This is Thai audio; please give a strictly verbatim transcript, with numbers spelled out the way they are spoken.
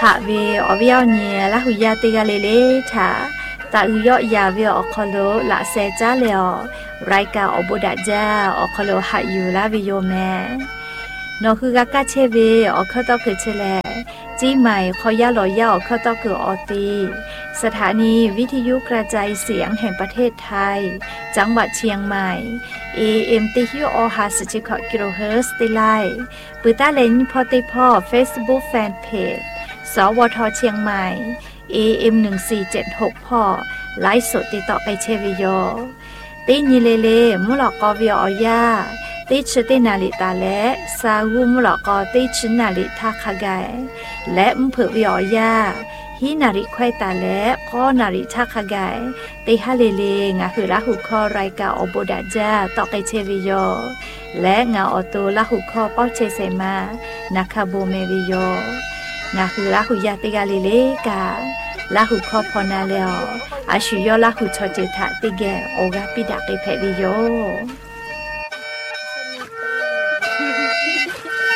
ะเวอวิยเนี่ยละหุยาติกาเลเลถาตาอุยอยาเวอคโลละเซจาเลอไรกาอบุดาจาอคโลหะยูลาวิโยแมนอคือกากาเชเวอคตอคือเชเลจีใหม่ขอยาลอยาอคตอคือออตีสถานีวิทยุกระจายเสียงแห่งประเทศไทยจังหวัดเชียงใหม่ เอ เอ็ม ติฮิโอฮาสจิคกิโลเฮิรตซ์ติไลปือตาเลนพอติพอ Facebook Fanpage สวทเชียงใหม่ เอ เอ็ม หนึ่งสี่เจ็ดหก พอไลฟ์สดติดต่อไปเชวิโยตีนิเลเลมุหลอกกอวิออยาติชตินาลิตาและซาวูมุหลอกกอติชนาลิทาคาไกและมเผือวิออยาฮินาริควายตาและข้อนาริทาคาไกติฮาเลเลงาคือละหุคอไรกาอโบดาจาต่อไปเชวิโยและงาออโตละหุคอป้อเชเซมานาคาโบเมวิโยงาคือละหุยาติกาเลเลกาละหุคอพอนาเลออาชุยอละหุชอเจทะติแกโอกาปิดาเกเพวิโย